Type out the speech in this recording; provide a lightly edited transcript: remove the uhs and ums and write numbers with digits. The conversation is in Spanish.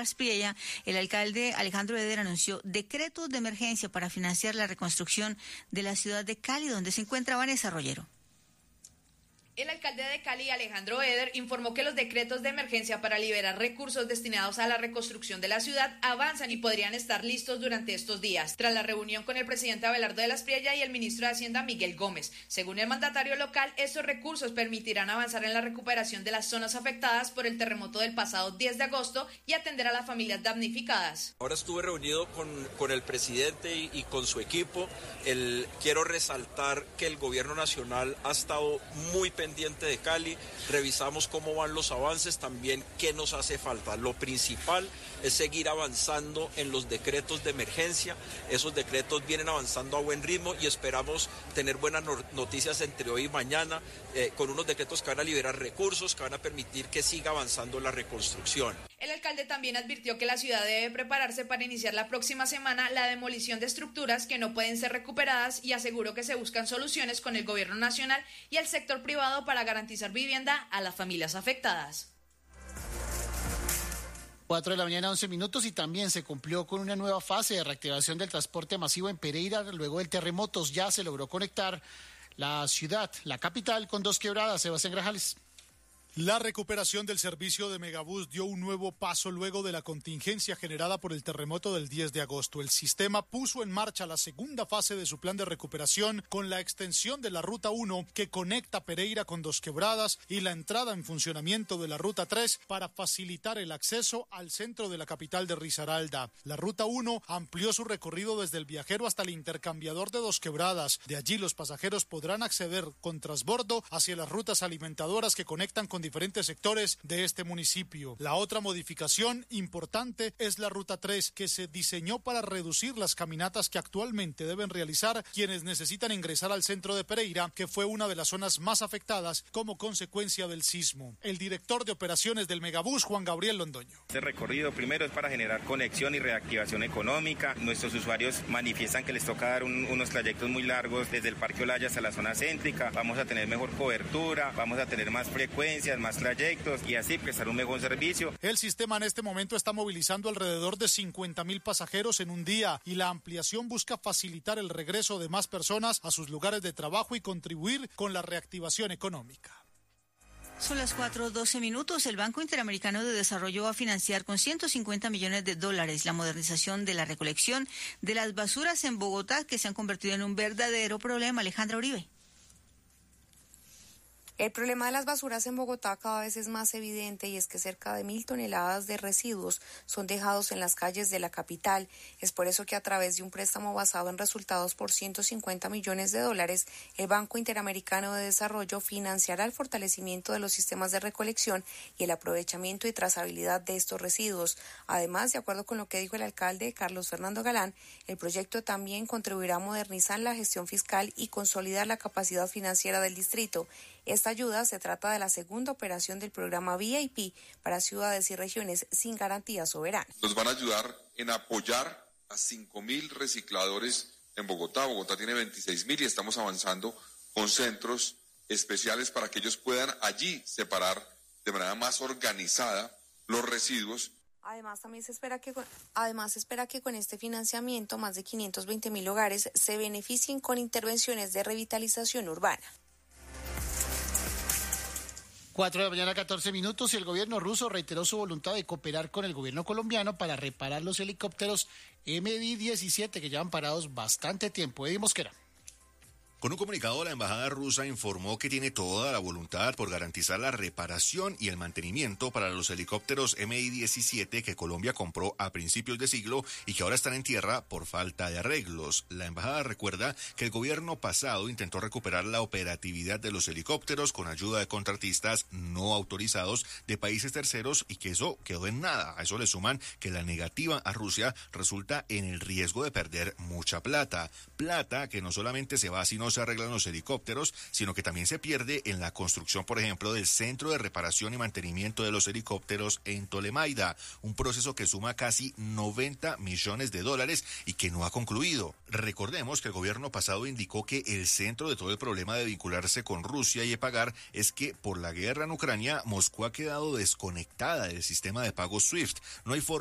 Aspriella, el alcalde Alejandro Eder anunció decretos de emergencia para financiar la reconstrucción de la ciudad de Cali, donde se encuentra Vanessa Rollero. El alcalde de Cali, Alejandro Eder, informó que los decretos de emergencia para liberar recursos destinados a la reconstrucción de la ciudad avanzan y podrían estar listos durante estos días, tras la reunión con el presidente Abelardo de la Aspriella y el ministro de Hacienda, Miguel Gómez. Según el mandatario local, estos recursos permitirán avanzar en la recuperación de las zonas afectadas por el terremoto del pasado 10 de agosto y atender a las familias damnificadas. Ahora estuve reunido con el presidente y con su equipo. Quiero resaltar que el gobierno nacional ha estado muy pendiente de Cali, revisamos cómo van los avances, también qué nos hace falta. Lo principal es seguir avanzando en los decretos de emergencia. Esos decretos vienen avanzando a buen ritmo y esperamos tener buenas noticias entre hoy y mañana, con unos decretos que van a liberar recursos, que van a permitir que siga avanzando la reconstrucción. El alcalde también advirtió que la ciudad debe prepararse para iniciar la próxima semana la demolición de estructuras que no pueden ser recuperadas y aseguró que se buscan soluciones con el gobierno nacional y el sector privado para garantizar vivienda a las familias afectadas. 4 de la mañana, 11 minutos, y también se cumplió con una nueva fase de reactivación del transporte masivo en Pereira. Luego del terremoto ya se logró conectar la ciudad, la capital, con Dos Quebradas. Sebastián Grajales. La recuperación del servicio de Megabús dio un nuevo paso luego de la contingencia generada por el terremoto del 10 de agosto. El sistema puso en marcha la segunda fase de su plan de recuperación con la extensión de la Ruta 1 que conecta Pereira con Dos Quebradas y la entrada en funcionamiento de la Ruta 3 para facilitar el acceso al centro de la capital de Risaralda. La Ruta 1 amplió su recorrido desde el Viajero hasta el intercambiador de Dos Quebradas. De allí los pasajeros podrán acceder con transbordo hacia las rutas alimentadoras que conectan con diferentes sectores de este municipio. La otra modificación importante es la Ruta 3, que se diseñó para reducir las caminatas que actualmente deben realizar quienes necesitan ingresar al centro de Pereira, que fue una de las zonas más afectadas como consecuencia del sismo. El director de operaciones del Megabús, Juan Gabriel Londoño. Este recorrido primero es para generar conexión y reactivación económica. Nuestros usuarios manifiestan que les toca dar unos trayectos muy largos desde el Parque Olaya hasta la zona céntrica. Vamos a tener mejor cobertura, vamos a tener más frecuencias, más trayectos y así prestar un mejor servicio. El sistema en este momento está movilizando alrededor de 50,000 pasajeros en un día y la ampliación busca facilitar el regreso de más personas a sus lugares de trabajo y contribuir con la reactivación económica. Son las 4:12 minutos. El Banco Interamericano de Desarrollo va a financiar con $150 millones la modernización de la recolección de las basuras en Bogotá, que se han convertido en un verdadero problema. Alejandra Uribe. El problema de las basuras en Bogotá cada vez es más evidente y es que cerca de 1.000 toneladas de residuos son dejados en las calles de la capital. Es por eso que a través de un préstamo basado en resultados por $150 millones, el Banco Interamericano de Desarrollo financiará el fortalecimiento de los sistemas de recolección y el aprovechamiento y trazabilidad de estos residuos. Además, de acuerdo con lo que dijo el alcalde Carlos Fernando Galán, el proyecto también contribuirá a modernizar la gestión fiscal y consolidar la capacidad financiera del distrito. Esta ayuda se trata de la segunda operación del programa VIP para ciudades y regiones sin garantía soberana. Nos van a ayudar en apoyar a 5,000 recicladores en Bogotá. Bogotá tiene 26,000 y estamos avanzando con centros especiales para que ellos puedan allí separar de manera más organizada los residuos. Además, se espera que con este financiamiento más de 520,000 hogares se beneficien con intervenciones de revitalización urbana. 4 de la mañana, 14 minutos, y el gobierno ruso reiteró su voluntad de cooperar con el gobierno colombiano para reparar los helicópteros Mi-17 que llevan parados bastante tiempo. Eddie Mosquera. Con un comunicado, la embajada rusa informó que tiene toda la voluntad por garantizar la reparación y el mantenimiento para los helicópteros Mi-17 que Colombia compró a principios de siglo y que ahora están en tierra por falta de arreglos. La embajada recuerda que el gobierno pasado intentó recuperar la operatividad de los helicópteros con ayuda de contratistas no autorizados de países terceros y que eso quedó en nada. A eso le suman que la negativa a Rusia resulta en el riesgo de perder mucha plata. Plata que no solamente se va sino se arreglan los helicópteros, sino que también se pierde en la construcción, por ejemplo, del Centro de Reparación y Mantenimiento de los Helicópteros en Tolemaida, un proceso que suma casi $90 millones y que no ha concluido. Recordemos que el gobierno pasado indicó que el centro de todo el problema de vincularse con Rusia y de pagar es que por la guerra en Ucrania, Moscú ha quedado desconectada del sistema de pagos SWIFT. No hay forma